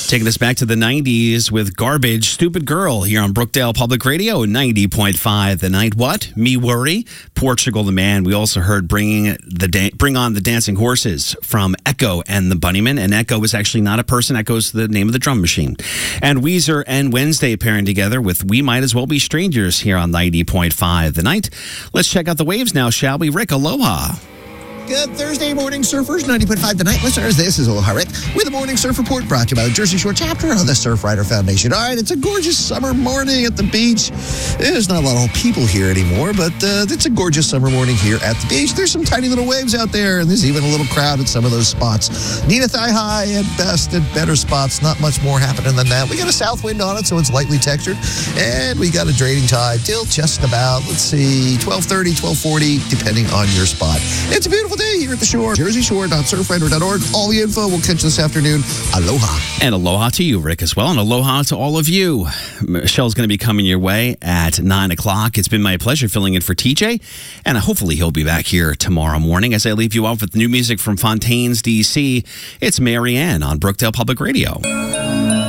Taking us back to the 90s with Garbage, Stupid Girl here on Brookdale Public Radio, 90.5 The Night. What? Me Worry, Portugal the Man. We also heard Bring on the Dancing Horses from Echo and the Bunnymen. And Echo is actually not a person. Echo is the name of the drum machine. And Weezer and Wednesday pairing together with We Might As Well Be Strangers here on 90.5 The Night. Let's check out the waves now, shall we? Rick, aloha. Good Thursday morning, surfers. 90.5 The Night listeners. This is Aloha Rick with the Morning Surf Report brought to you by the Jersey Shore chapter of the Surfrider Foundation. All right, it's a gorgeous summer morning at the beach. There's not a lot of people here anymore, but it's a gorgeous summer morning here at the beach. There's some tiny little waves out there, and there's even a little crowd at some of those spots. Need a thigh high at best and better spots. Not much more happening than that. We got a south wind on it, so it's lightly textured, and we got a draining tide till just about, 12:30, 12:40, depending on your spot. It's a beautiful day here at the shore. JerseyShore.surfrider.org. All the info. We'll catch you this afternoon. Aloha. And aloha to you, Rick, as well. And aloha to all of you. Michelle's going to be coming your way at 9 o'clock. It's been my pleasure filling in for TJ. And hopefully he'll be back here tomorrow morning. As I leave you off with new music from Fontaines, D.C., it's Marianne on Brookdale Public Radio.